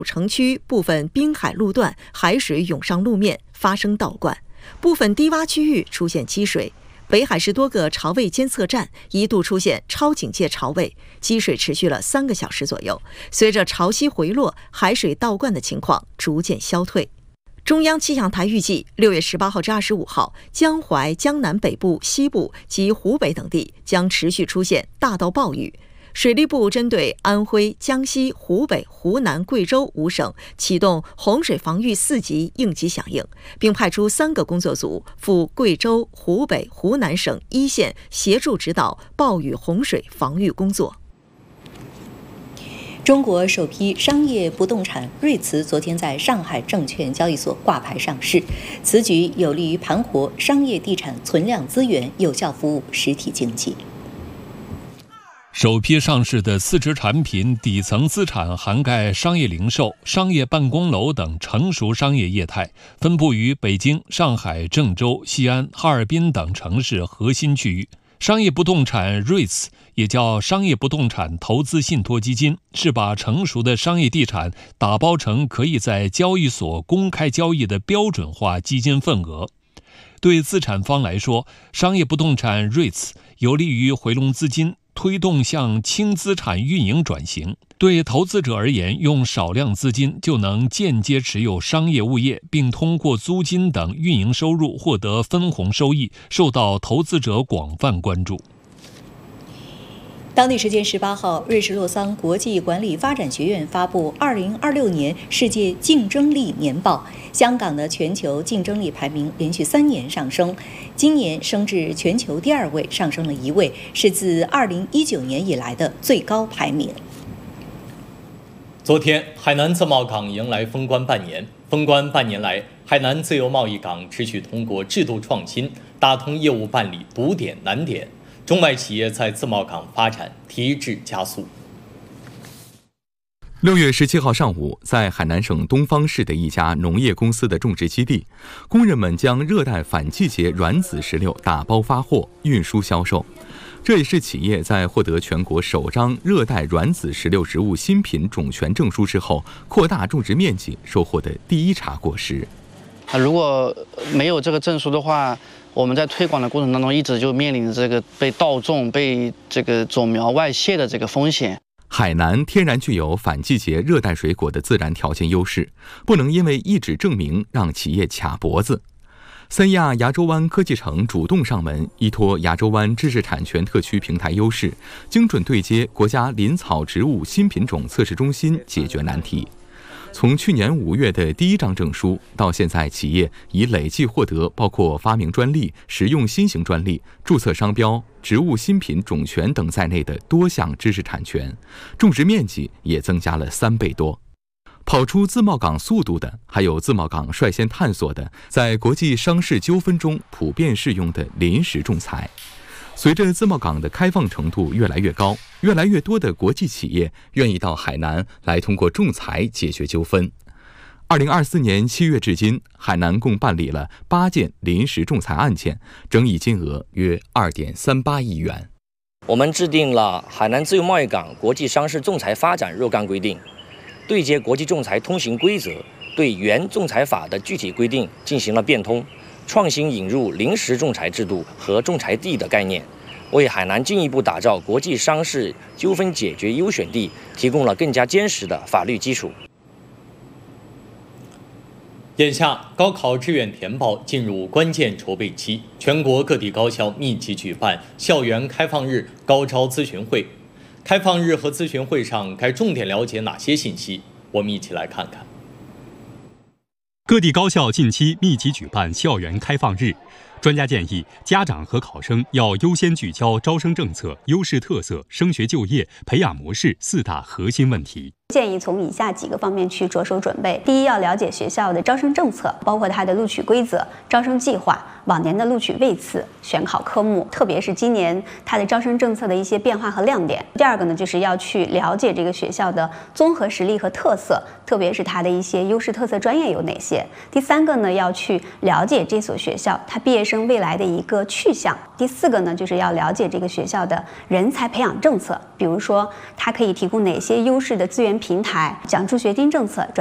城区部分滨海路段海水涌上路面，发生倒灌，部分低洼区域出现积水。北海市多个潮位监测站一度出现超警戒潮位，积水持续了3个小时左右。随着潮汐回落，海水倒灌的情况逐渐消退。中央气象台预计，6月18号至25号，江淮、江南北部、西部及湖北等地将持续出现大到暴雨。水利部针对安徽、江西、湖北、湖南、贵州5省启动洪水防御4级应急响应，并派出3个工作组赴贵州、湖北、湖南省一线协助指导暴雨洪水防御工作。 中国首批商业不动产瑞慈昨天在上海证券交易所挂牌上市，此举有利于盘活商业地产存量资源，有效服务实体经济。 首批上市的4只产品底层资产涵盖商业零售、商业办公楼等成熟商业业态，分布于北京、上海、郑州、西安、哈尔滨等城市核心区域。商业不动产 REITs 也叫商业不动产投资信托基金，是把成熟的商业地产打包成可以在交易所公开交易的标准化基金份额。对资产方来说，商业不动产 REITs 有利于回笼资金，推动向轻资产运营转型。对投资者而言，用少量资金就能间接持有商业物业，并通过租金等运营收入获得分红收益，受到投资者广泛关注。 当地时间18号，瑞士洛桑国际管理发展学院发布2026年世界竞争力年报，香港的全球竞争力排名连续3年上升，今年升至全球第2位，上升了1位，是自2019年以来的最高排名。 昨天，海南自贸港迎来封关半年。封关半年来，海南自由贸易港持续通过制度创新，打通业务办理堵点难点。中外企业在自贸港发展提质加速。 6月17号上午，在海南省东方市的一家农业公司的种植基地，工人们将热带反季节软籽石榴打包发货，运输销售。这也是企业在获得全国首张热带软籽石榴植物新品种权证书之后，扩大种植面积收获的第一茬果实。 如果没有这个证书的话，我们在推广的过程当中一直就面临着这个被盗种、被这个种苗外泄的这个风险。 海南天然具有反季节热带水果的自然条件优势，不能因为一纸证明让企业卡脖子。三亚牙洲湾科技城主动上门，依托牙洲湾知识产权特区平台优势，精准对接国家林草植物新品种测试中心，解决难题。从去年5月的第1张证书到现在，企业已累计获得包括发明专利、实用新型专利、注册商标、植物新品种权等在内的多项知识产权，种植面积也增加了3倍多。跑出自贸港速度的，还有自贸港率先探索的在国际商事纠纷中普遍适用的临时仲裁。随着自贸港的开放程度越来越高，越来越多的国际企业愿意到海南来通过仲裁解决纠纷。2024年7月至今，海南共办理了8件临时仲裁案件，争议金额约2.38亿元。 我们制定了海南自由贸易港国际商事仲裁发展若干规定，对接国际仲裁通行规则，对原仲裁法的具体规定进行了变通，创新引入临时仲裁制度和仲裁地的概念，为海南进一步打造国际商事纠纷解决优选地提供了更加坚实的法律基础。 眼下，高考志愿填报进入关键筹备期，全国各地高校密集举办校园开放日、高招咨询会。开放日和咨询会上该重点了解哪些信息？我们一起来看看。 各地高校近期密集举办校园开放日，专家建议家长和考生要优先聚焦招生政策、优势特色、升学就业、培养模式4大核心问题。 建议从以下几个方面去着手准备。第一，要了解学校的招生政策，包括它的录取规则、招生计划、往年的录取位次、选考科目，特别是今年它的招生政策的一些变化和亮点。第二个呢，就是要去了解这个学校的综合实力和特色，特别是它的一些优势特色专业有哪些。第三个呢，要去了解这所学校它毕业生未来的一个去向。第四个呢，就是要了解这个学校的人才培养政策，比如说它可以提供哪些优势的资源平台、奖助学金政策。